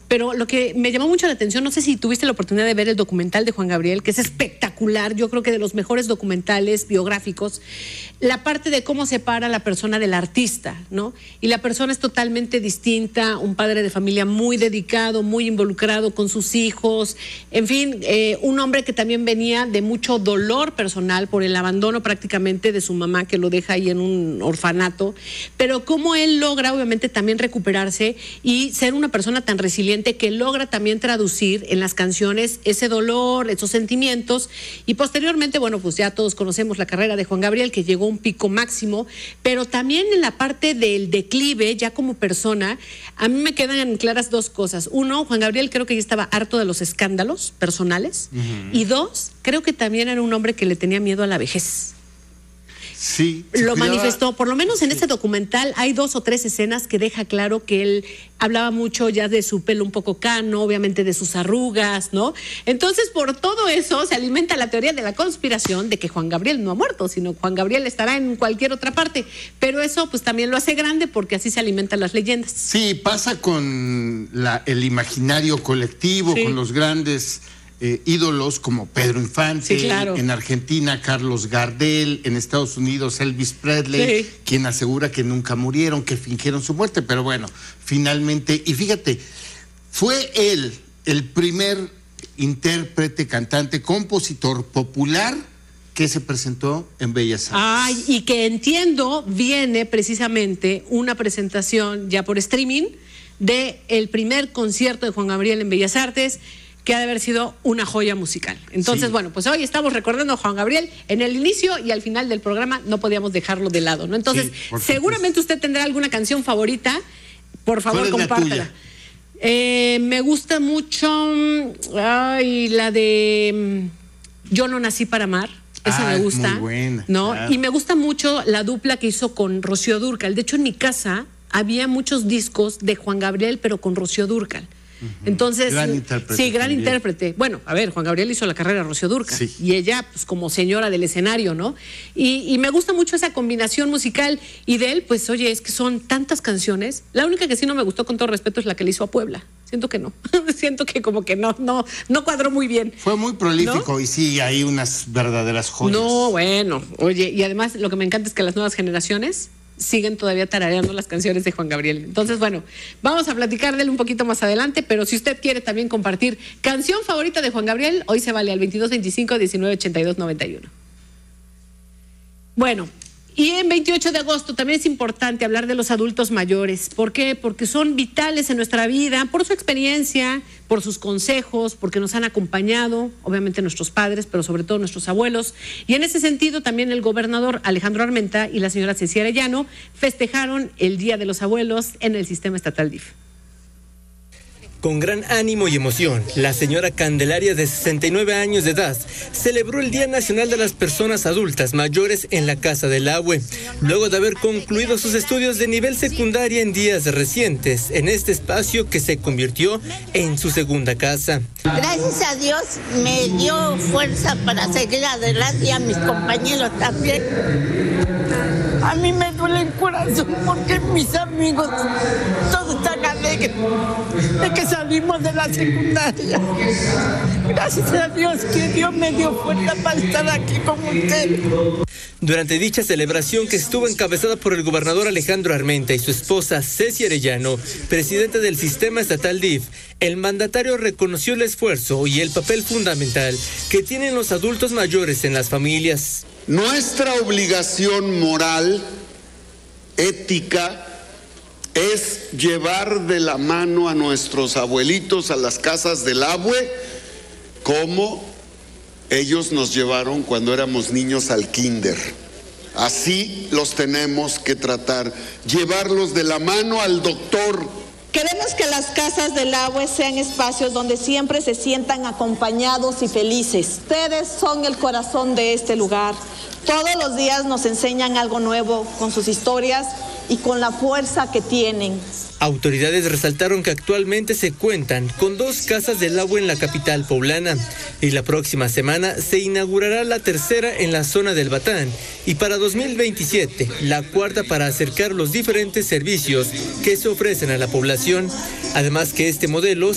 pero lo que me llamó mucho la atención, no sé si tuviste la oportunidad de ver el documental de Juan Gabriel, que es espectacular, yo creo que de los mejores documentales biográficos, la parte de cómo separa la persona del artista, ¿no? Y la persona es totalmente distinta, un padre de familia muy dedicado, muy involucrado con sus hijos, en fin, un hombre que también venía de mucho dolor personal por el abandono prácticamente de su mamá, que lo deja ahí en un orfanato, pero cómo él logra obviamente también recuperarse y ser una persona tan resiliente que logra también traducir en las canciones ese dolor, esos sentimientos, y posteriormente, bueno, pues ya todos conocemos la carrera de Juan Gabriel, que llegó a un pico máximo, pero también en la parte del declive, ya como persona, a mí me quedan claras dos cosas. Uno, Juan Gabriel creo que ya estaba harto de los escándalos personales, y dos, creo que también era un hombre que le tenía miedo a la vejez. Sí. Lo manifestó, por lo menos en este documental hay 2 o 3 escenas que deja claro que él hablaba mucho ya de su pelo un poco cano, obviamente de sus arrugas, ¿no? Entonces, por todo eso se alimenta la teoría de la conspiración de que Juan Gabriel no ha muerto, sino Juan Gabriel estará en cualquier otra parte, pero eso pues también lo hace grande porque así se alimentan las leyendas. Sí, pasa con el imaginario colectivo, sí, con los grandes ídolos como Pedro Infante, sí, claro, en Argentina Carlos Gardel, en Estados Unidos Elvis Presley, sí, quien asegura que nunca murieron, que fingieron su muerte, pero bueno, finalmente, y fíjate, fue él el primer intérprete, cantante, compositor popular que se presentó en Bellas Artes. Ay, y que entiendo viene precisamente una presentación ya por streaming de el primer concierto de Juan Gabriel en Bellas Artes, que ha de haber sido una joya musical. Entonces, sí, bueno, pues hoy estamos recordando a Juan Gabriel en el inicio y al final del programa, no podíamos dejarlo de lado, ¿no? Entonces, sí, seguramente usted tendrá alguna canción favorita, por favor, compártela. Me gusta mucho, la de Yo no nací para amar. Esa me gusta, muy buena, ¿no? Claro. Y me gusta mucho la dupla que hizo con Rocío Dúrcal. De hecho, en mi casa había muchos discos de Juan Gabriel, pero con Rocío Dúrcal. Entonces, gran intérprete. Sí, gran también. intérprete. Bueno, a ver, Juan Gabriel hizo la carrera de Rocío Dúrcal, sí, y ella, pues como señora del escenario, ¿no? Y me gusta mucho esa combinación musical, y de él, pues oye, es que son tantas canciones. La única que sí no me gustó, con todo respeto, es la que le hizo a Puebla. Siento que no, siento que como que no cuadró muy bien. Fue muy prolífico, ¿no? Y sí, hay unas verdaderas joyas. No, bueno, oye, y además lo que me encanta es que las nuevas generaciones siguen todavía tarareando las canciones de Juan Gabriel. Entonces, bueno, vamos a platicar de él un poquito más adelante, pero si usted quiere también compartir canción favorita de Juan Gabriel, hoy se vale al 2225-1982-91. Bueno, y en 28 de agosto también es importante hablar de los adultos mayores. ¿Por qué? Porque son vitales en nuestra vida, por su experiencia, por sus consejos, porque nos han acompañado, obviamente nuestros padres, pero sobre todo nuestros abuelos. Y en ese sentido también el gobernador Alejandro Armenta y la señora Cecilia Arellano festejaron el Día de los Abuelos en el sistema estatal DIF. Con gran ánimo y emoción, la señora Candelaria, de 69 años de edad, celebró el Día Nacional de las Personas Adultas Mayores en la Casa del Agüe, luego de haber concluido sus estudios de nivel secundaria en días recientes, en este espacio que se convirtió en su segunda casa. Gracias a Dios me dio fuerza para seguir adelante, y a mis compañeros también. A mí me duele el corazón porque mis amigos todos están alegres de que salimos de la secundaria. Gracias a Dios que Dios me dio fuerza para estar aquí con ustedes. Durante dicha celebración, que estuvo encabezada por el gobernador Alejandro Armenta y su esposa Ceci Arellano, presidente del sistema estatal DIF, el mandatario reconoció el esfuerzo y el papel fundamental que tienen los adultos mayores en las familias. Nuestra obligación moral, ética, es llevar de la mano a nuestros abuelitos a las casas del Agüe, como ellos nos llevaron cuando éramos niños al kinder. Así los tenemos que tratar, llevarlos de la mano al doctor. Queremos que las casas del Agüe sean espacios donde siempre se sientan acompañados y felices. Ustedes son el corazón de este lugar. Todos los días nos enseñan algo nuevo con sus historias y con la fuerza que tienen. Autoridades resaltaron que actualmente se cuentan con 2 casas del Agüe en la capital poblana, y la próxima semana se inaugurará la tercera en la zona del Batán, y para 2027 la cuarta, para acercar los diferentes servicios que se ofrecen a la población. Además que este modelo